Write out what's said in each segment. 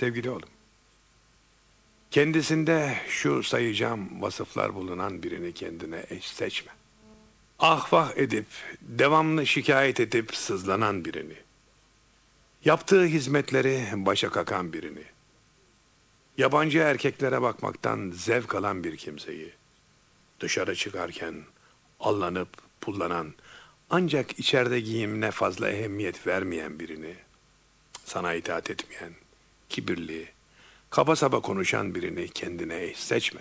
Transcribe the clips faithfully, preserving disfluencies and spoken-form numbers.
Sevgili oğlum, kendisinde şu sayacağım vasıflar bulunan birini kendine eş seçme. Ah vah edip, devamlı şikayet edip sızlanan birini, yaptığı hizmetleri başa kakan birini, yabancı erkeklere bakmaktan zevk alan bir kimseyi, dışarı çıkarken allanıp pullanan, ancak içeride giyimine fazla ehemmiyet vermeyen birini, sana itaat etmeyen, kibirli, kaba saba konuşan birini kendine eş seçme.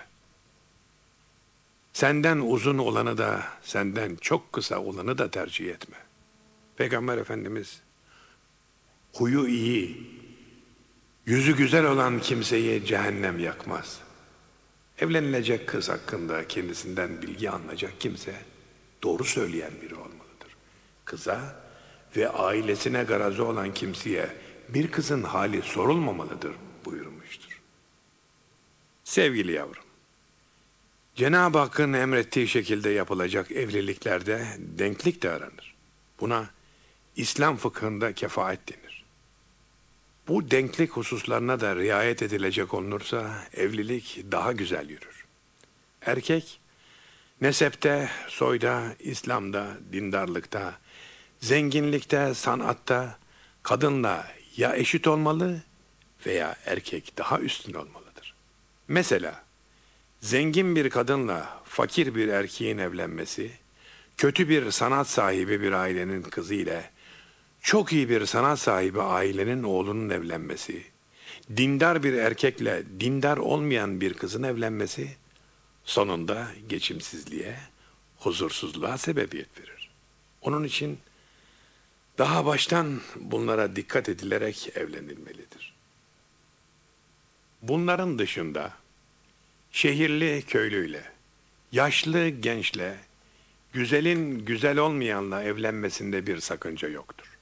Senden uzun olanı da, senden çok kısa olanı da tercih etme. Peygamber Efendimiz, huyu iyi, yüzü güzel olan kimseyi cehennem yakmaz. Evlenilecek kız hakkında kendisinden bilgi alınacak kimse, doğru söyleyen biri olmalıdır. Kıza ve ailesine garazı olan kimseye bir kızın hali sorulmamalıdır buyurmuştur. Sevgili yavrum, Cenab-ı Hakk'ın emrettiği şekilde yapılacak evliliklerde denklik de aranır. Buna İslam fıkhında kefaat denir. Bu denklik hususlarına da riayet edilecek olunursa evlilik daha güzel yürür. Erkek, nesepte, soyda, İslam'da, dindarlıkta, zenginlikte, sanatta, kadınla ya eşit olmalı veya erkek daha üstün olmalıdır. Mesela, zengin bir kadınla fakir bir erkeğin evlenmesi, kötü bir sanat sahibi bir ailenin kızı ile çok iyi bir sanat sahibi ailenin oğlunun evlenmesi, dindar bir erkekle dindar olmayan bir kızın evlenmesi, sonunda geçimsizliğe, huzursuzluğa sebebiyet verir. Onun için daha baştan bunlara dikkat edilerek evlenilmelidir. Bunların dışında, şehirli köylüyle, yaşlı gençle, güzelin güzel olmayanla evlenmesinde bir sakınca yoktur.